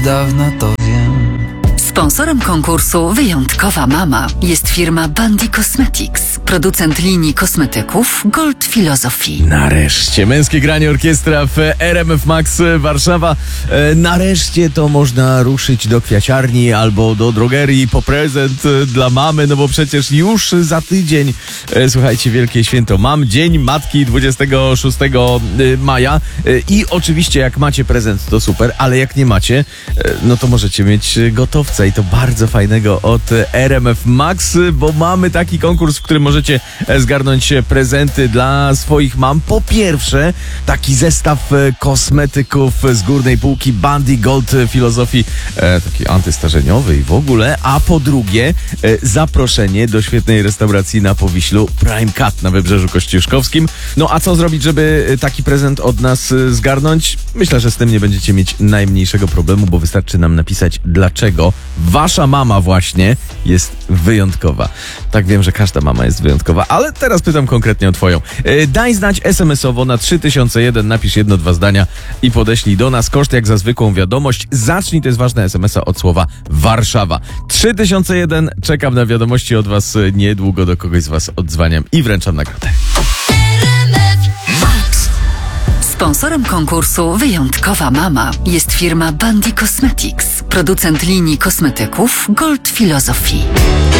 Dawno to wiem. Sponsorem konkursu Wyjątkowa Mama jest firma Bandy Cosmetics, producent linii kosmetyków Gold Philosophy. Nareszcie męskie granie orkiestra w RMF Max Warszawa. Nareszcie to można ruszyć do kwiaciarni albo do drogerii po prezent dla mamy, no bo przecież już za tydzień, słuchajcie, wielkie święto mam, Dzień Matki 26 maja i oczywiście jak macie prezent to super, ale jak nie macie, no to możecie mieć gotowca i to bardzo fajnego od RMF Max, bo mamy taki konkurs, w którym możecie zgarnąć prezenty dla swoich mam. Po pierwsze, taki zestaw kosmetyków z górnej półki Bandy Gold Philosophy, taki antystarzeniowy i w ogóle, a po drugie, zaproszenie do świetnej restauracji na Powiślu Prime Cut na Wybrzeżu Kościuszkowskim. No a co zrobić, żeby taki prezent od nas zgarnąć? Myślę, że z tym nie będziecie mieć najmniejszego problemu, bo wystarczy nam napisać, dlaczego wasza mama właśnie jest wyjątkowa. Tak, wiem, że każda mama jest wyjątkowa, ale teraz pytam konkretnie o twoją. Daj znać SMS-owo na 3001, napisz 1-2 zdania i podeślij do nas koszt jak za zwykłą wiadomość. Zacznij, to jest ważne, SMS-a od słowa Warszawa. 3001, czekam na wiadomości od was, niedługo do kogoś z was odzwaniam i wręczam nagrodę. Sponsorem konkursu Wyjątkowa Mama jest firma Bandy Cosmetics, producent linii kosmetyków Gold Philosophy.